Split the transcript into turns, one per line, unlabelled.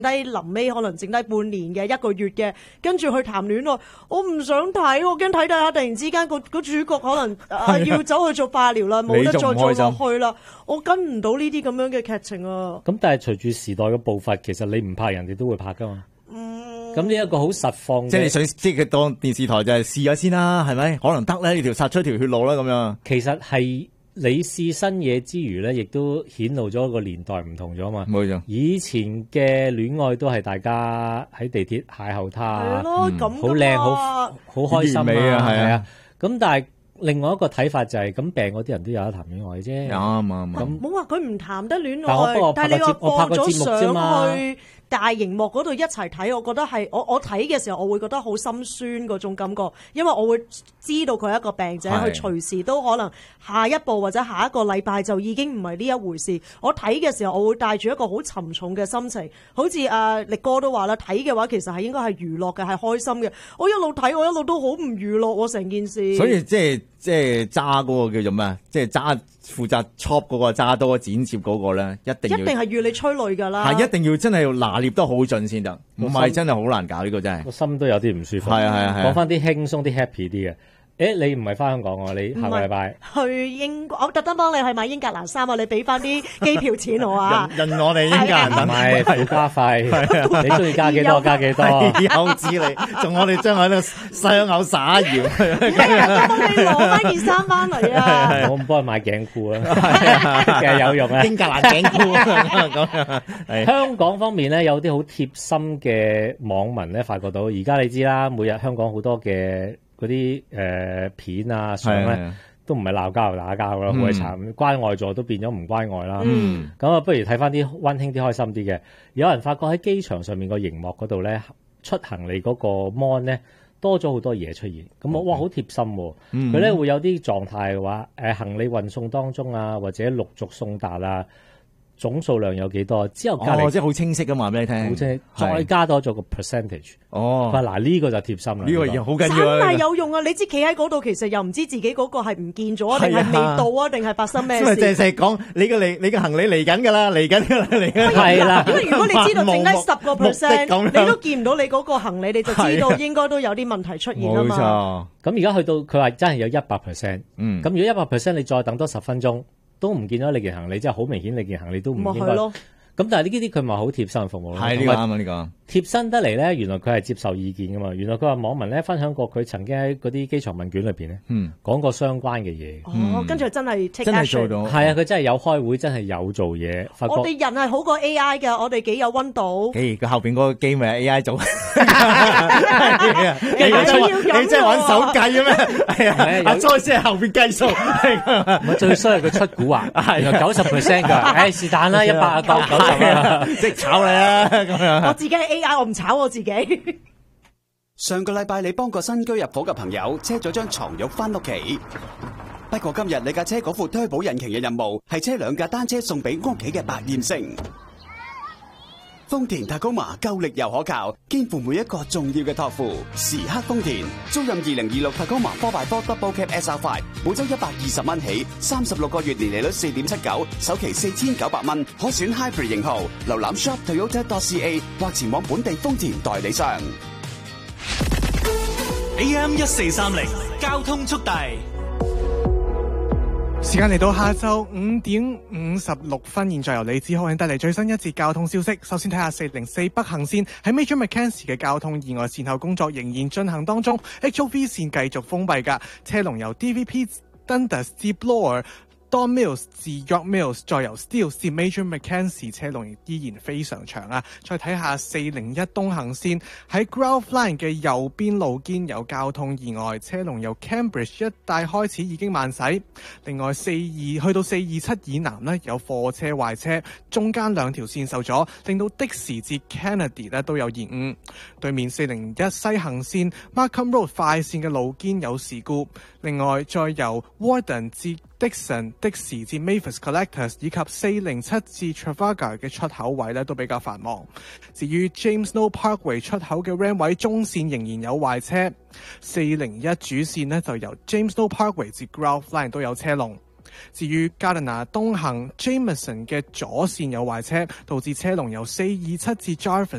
低臨尾可能剩低半年嘅1個月嘅，跟住去談戀愛，我唔想睇，我驚睇睇下突然之間個主角可能要走去做化療啦，冇得再做落去啦，我跟唔到呢啲咁樣嘅劇情啊。
咁但係隨住時代嘅步伐，其實你唔拍人哋都會拍噶嘛。咁呢一個好實況嘅，
即係你想即係當電視台就係試下先啦，係咪？可能得咧，呢條殺出條血路啦咁樣。
其實係你試新嘢之餘咧，亦都顯露咗個年代唔同咗嘛。
冇錯，
以前嘅戀愛都係大家喺地鐵邂逅他，
係咯，咁
好靚好開心
啊，係啊。
咁但係另外一個睇法就係咁病嗰啲人都有得談戀愛啫。
啱。
咁
冇話佢唔談得戀愛，但係你話
播咗
上去大熒幕嗰度一齊睇，我覺得係我睇嘅時候，我會覺得好心酸嗰種感覺，因為我會知道佢係一個病者，佢隨時都可能下一步或者下一個禮拜就已經唔係呢一回事。我睇嘅時候，我會帶住一個好沉重嘅心情，好似力哥都話啦，睇嘅話其實係應該係娛樂嘅，係開心嘅。我一路睇，我一路都好唔娛樂喎，成件事。
所以即係揸嗰個叫做咩？即係揸負責 chop 嗰個揸多剪接嗰個咧，一定係
要你催淚㗎啦。
係一定要真係要拿捏得好盡先得，唔係真係好難搞呢個真係。
個心都有啲唔舒服。
係啊。
講翻啲輕鬆啲 happy 啲嘅。你唔係翻香港喎？你下個禮拜
去英國，我特登幫你去買英格蘭衫啊！你俾翻啲機票錢我啊！
人我哋英格蘭等，
唔係要加費，你中意加幾多加幾多？
有知你，仲我哋將喺度雙口撒鹽，
幫你攞翻件衫翻嚟啊！
我唔幫佢買頸褲啊，其實有用啊！
英格蘭頸褲咁。
香港方面咧，有啲好貼心嘅網民咧，發覺到而家你知啦，每日香港好多嘅嗰啲片啊相咧，都唔係鬧交就打交啦，好鬼慘！關愛座都變咗唔關愛啦。咁不如睇翻啲溫馨啲、開心啲嘅。有人發覺喺機場上面個熒幕嗰度咧，出行李嗰個 mon 咧多咗好多嘢出現。咁哇，好貼心喎！佢咧會有啲狀態嘅話，行李運送當中啊，或者陸續送達啊。總數量有幾多？之後隔離
即係好清晰噶嘛，俾你聽。
好清晰，再加多咗個 percentage。嗱呢個就貼心啦。
呢個嘢好緊要。
真係有用啊！你知企喺嗰度，其實又唔知自己嗰個係唔見咗，定係未到啊，定係發生咩事？
淨係講你個行李嚟緊㗎啦，嚟緊㗎啦，嚟緊。
係啦。
因為如果你知道剩低10%，你都見唔到你嗰個行李，你就知道應該都有啲問題出現啊嘛。
冇錯。
咁而家去到佢話真係有100%。咁如果100%，你再等多10分鐘。都唔見咗你件行李，即係好明顯你件行李都唔應該。咁但係呢啲佢咪好貼心服務咯。
係呢個啱啊！呢個
貼身得嚟咧，原來佢係接受意見噶嘛。原來佢話網民咧分享過佢曾經喺嗰啲機場問卷裏邊咧，講過相關嘅嘢。
跟住真係 take action，
真係做到。
係啊，佢真係有開會，真係有做嘢。
我哋人係好過 AI 嘅，我哋幾有溫度。
佢後邊嗰個機咪係 AI 做。
你
真係玩手計嘅咩？係啊，阿 Joy 先係後邊計數。
我最衰係佢出蠱惑，原來90%㗎。是但啦，190。
即炒你啦咁樣。
我自己係 AI，我唔炒我自己。
上個禮拜你幫個新居入伙嘅朋友車咗張床褥翻屋企，不過今日你架車嗰副推保引擎嘅任務係車2架單車送俾屋企嘅百厭星。豐田Tacoma夠力又可靠，肩負每一個重要嘅託付。時刻豐田，租賃2026 Tacoma 4x4 Double Cab SR5，每周120蚊起，36個月年利率4.79，首期4900蚊，可選 Hybrid 型號。瀏覽 shop.toyota.ca 或前往本地豐田代理商。
AM1430交通速遞。
時間嚟到下晝5點56分，現在由李子浩帶嚟最新一節交通消息。首先睇下404北行線喺 Major Mackenzie 嘅交通意外善後工作仍然進行當中 ，HOV 線繼續封閉㗎，車龍由 DVP Dundas 至 Bloor。Don Mills 至 York Mills， 再由 Steele 至 Major Mackenzie， 車龍依然非常長啊！再睇下401東行線喺 Grove Line 嘅右邊路肩有交通意外，車龍由 Cambridge 一帶開始已經慢駛。另外去到427以南呢，有貨車壞車，中間2條線受阻，令到的士至 Kennedy 呢都有延誤。對面401西行線 Markham Road 快線嘅路肩有事故。另外再由 Warden 至Dixon 的士至 Mavis Collectors 以及407至 Trafalgar 嘅出口位咧都比較繁忙。至於 James No Parkway 出口嘅 RAM 位中線仍然有壞車，401主線呢就由 James No Parkway 至 Grove Line 都有車龍。 至於 Gardiner 東行 Jameson 嘅左線有壞車，導致車龍由427至 Jarvis